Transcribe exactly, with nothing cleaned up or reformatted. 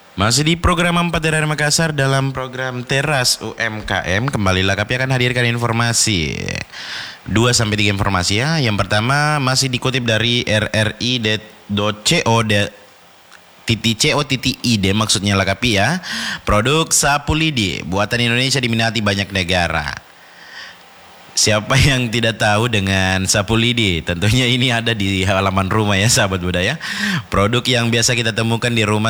Masih di program empat dari Makassar dalam program Teras U M K M. Kembalilah kami akan hadirkan informasi dua sampai tiga informasi ya. Yang pertama masih dikutip dari r r i dot co titik co titik id, maksudnya lakapi ya. Produk sapu lidi buatan Indonesia diminati banyak negara. Siapa yang tidak tahu dengan sapu lidi? Tentunya ini ada di halaman rumah ya sahabat budaya. Produk yang biasa kita temukan di rumah